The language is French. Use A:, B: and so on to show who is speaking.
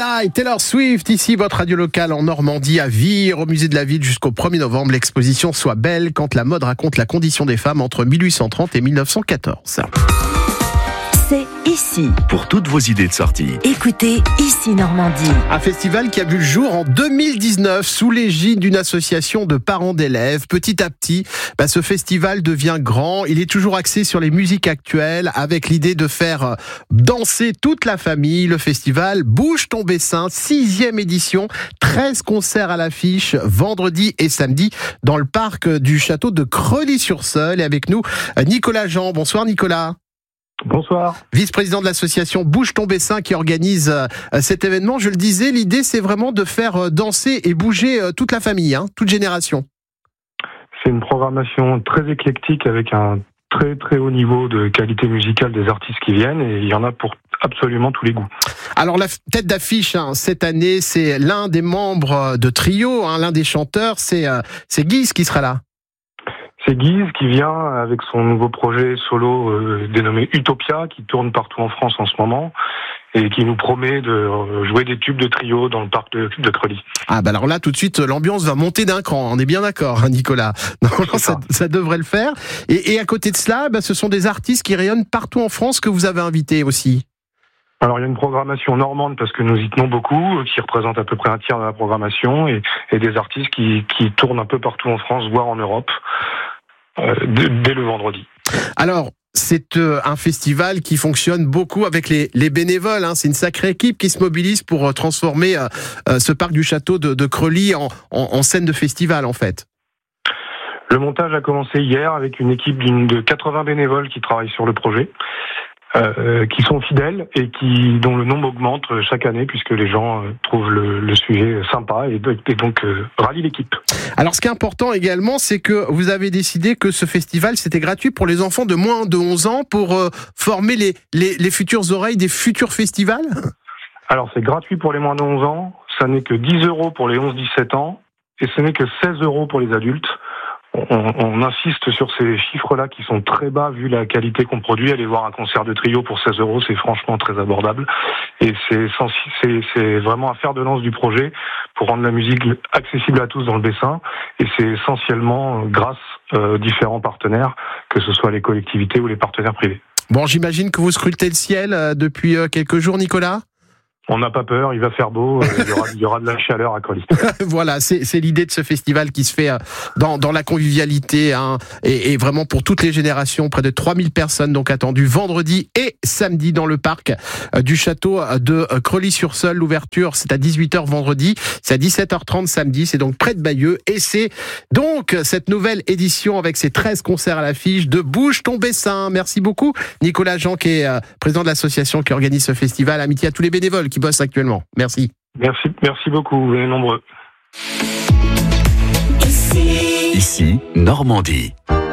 A: Rihanna et Taylor Swift, ici votre radio locale en Normandie, à Vire, au musée de la ville jusqu'au 1er novembre. L'exposition Sois belle quand la mode raconte la condition des femmes entre 1830 et 1914.
B: C'est ici.
C: Pour toutes vos idées de sortie.
B: Écoutez Ici Normandie.
A: Un festival qui a vu le jour en 2019 sous l'égide d'une association de parents d'élèves. Petit à petit, ce festival devient grand. Il est toujours axé sur les musiques actuelles avec l'idée de faire danser toute la famille. Le festival Bouge ton Bessin, 6e édition, 13 concerts à l'affiche vendredi et samedi dans le parc du château de Creully-sur-Seulles. Et avec nous, Nicolas Jean. Bonsoir Nicolas.
D: Bonsoir.
A: Vice-président de l'association Bouge ton Bessin qui organise cet événement. Je le disais, l'idée c'est vraiment de faire danser et bouger toute la famille, toute génération.
D: C'est une programmation très éclectique avec un très très haut niveau de qualité musicale des artistes qui viennent et il y en a pour absolument tous les goûts. Alors la tête d'affiche cette année, c'est l'un des membres de Trio, l'un des chanteurs, c'est Guise qui sera là. C'est Guise qui vient avec son nouveau projet solo dénommé Utopia, qui tourne partout en France en ce moment, et qui nous promet de jouer des tubes de Trio dans le parc de Creully.
A: Alors là, tout de suite, l'ambiance va monter d'un cran, on est bien d'accord, Nicolas. Normalement, ça devrait le faire. Et à côté de cela, ce sont des artistes qui rayonnent partout en France que vous avez invités aussi.
D: Alors il y a une programmation normande parce que nous y tenons beaucoup, qui représente à peu près un tiers de la programmation, et des artistes qui tournent un peu partout en France, voire en Europe. Dès le vendredi. Alors,
A: c'est un festival qui fonctionne beaucoup avec les bénévoles. C'est une sacrée équipe qui se mobilise pour transformer ce parc du château de Creully en scène de festival, en fait.
D: Le montage a commencé hier avec une équipe de 80 bénévoles qui travaillent sur le projet. Qui sont fidèles et dont le nombre augmente chaque année puisque les gens trouvent le sujet sympa et donc rallient l'équipe.
A: Alors ce qui est important également, c'est que vous avez décidé que ce festival c'était gratuit pour les enfants de moins de 11 ans pour former les futures oreilles des futurs festivals.
D: Alors c'est gratuit pour les moins de 11 ans, ça n'est que 10 € pour les 11-17 ans et ce n'est que 16 € pour les adultes. On insiste sur ces chiffres-là qui sont très bas vu la qualité qu'on produit. Aller voir un concert de Trio pour 16 €, c'est franchement très abordable. Et c'est vraiment un fer de lance du projet pour rendre la musique accessible à tous dans le Bessin. Et c'est essentiellement grâce aux différents partenaires, que ce soit les collectivités ou les partenaires privés.
A: Bon, j'imagine que vous scrutez le ciel depuis quelques jours, Nicolas ?
D: On n'a pas peur, il va faire beau, il y aura de la chaleur à Creully.
A: Voilà, c'est l'idée de ce festival qui se fait dans la convivialité et vraiment pour toutes les générations. Près de 3000 personnes donc attendues vendredi et samedi dans le parc du château de Creully-sur-Seulles. L'ouverture, c'est à 18h vendredi, c'est à 17h30 samedi, c'est donc près de Bayeux. Et c'est donc cette nouvelle édition avec ces 13 concerts à l'affiche de Bouge ton Bessin. Merci beaucoup Nicolas Jean qui est président de l'association qui organise ce festival. Amitié à tous les bénévoles qui bossent actuellement. Merci.
D: Merci beaucoup, vous êtes nombreux.
C: Ici, Normandie.